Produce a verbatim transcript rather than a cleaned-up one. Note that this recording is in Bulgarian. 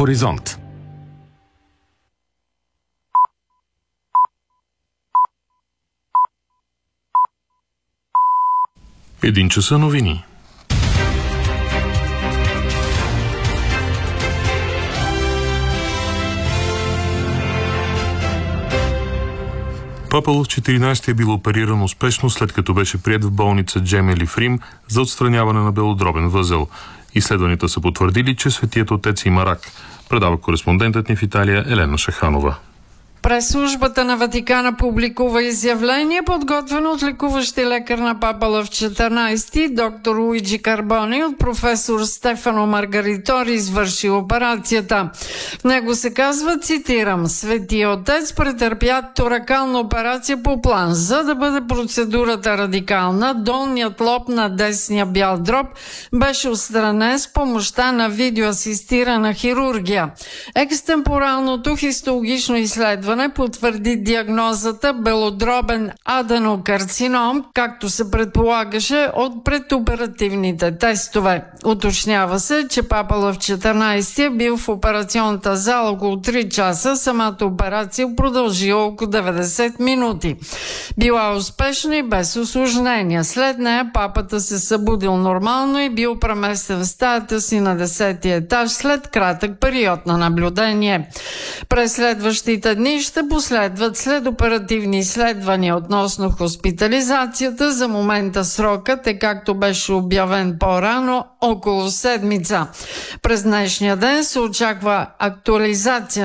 Хоризонт. Един часа новини. Папа Лъв четиринайсети е бил опериран успешно, след като беше приет в болница Джемели в Рим за отстраняване на белодробен възел. Изследванията са потвърдили, че светият отец има рак. Предава кореспондентът ни в Италия Елена Шаханова. Прес-службата на Ватикана публикува изявление, подготвено от лекуващи лекар на Папа Лъв четиринайсети, доктор Луиджи Карбони, от професор Стефано Маргаритори, извърши операцията. В него се казва, цитирам: "Светия отец претърпя торакална операция по план. За да бъде процедурата радикална, долният лоб на десния бял дроб беше отстранен с помощта на видеоасистирана хирургия. Екстемпоралното хистологично изследване потвърди диагнозата белодробен аденокарцином, както се предполагаше от предоперативните тестове. Уточнява се, че Папа Лъв четиринайсети е бил в операционната зала около три часа, самата операция продължила около деветдесет минути. Била успешна и без усложнения. След нея папата се събудил нормално и бил преместен в стаята си на десетия етаж след кратък период на наблюдение. През следващите дни ще последват следоперативни изследвания относно хоспитализацията. За момента срокът е, както беше обявен по-рано, около седмица. През днешния ден се очаква актуализация